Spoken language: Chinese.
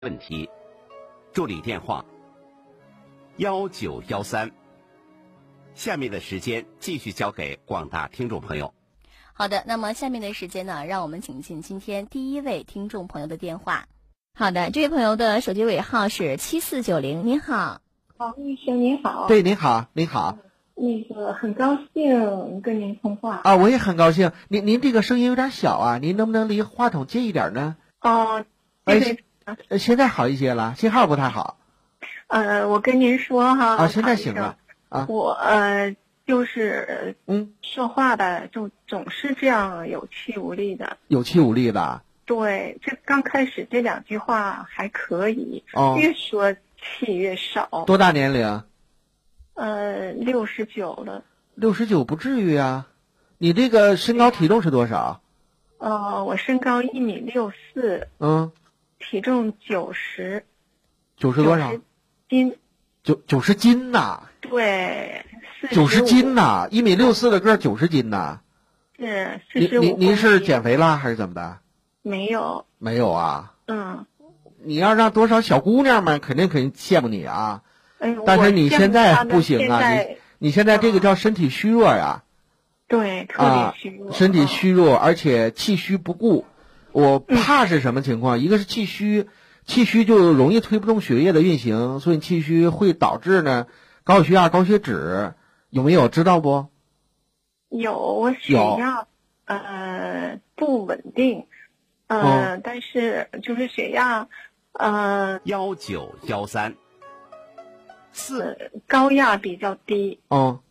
问题，助理电话1913。下面的时间继续交给广大听众朋友。 好的，那么下面的时间呢，让我们请进今天第一位听众朋友的电话。好的，这位朋友的手机尾号是7490，您好。 医生您好。 对，您好，您好。 那个很高兴跟您通话啊，我也很高兴。您这个声音有点小啊，您能不能离话筒近一点呢？ 哦， 现在好一些了，信号不太好。 我跟您说哈。 啊，现在行了。啊， 我就是说话吧，就总是这样有气无力的。 有气无力的。 对，这刚开始这2句话还可以，越说气越少。 多大年龄 ？69了。 69不至于啊，你这个身高体重是多少？ 我身高1.64米。体重90。 90多少？ 斤。 90斤呐？ 对 ，90斤呐，1.64米的个，90斤呐。 是45。 您是减肥了还是怎么的？ 没有。 没有啊？你要让多少小姑娘们肯定羡慕你啊。但是你现在不行啊，你现在这个叫身体虚弱呀。 对，特别虚弱。 身体虚弱，而且气虚不固。我怕是什么情况？一个是气虚就容易推不动血液的运行，所以气虚会导致呢高血压、高血脂，有没有知道不？ 有，我血压不稳定，但是就是血压 1913。 高压比较低。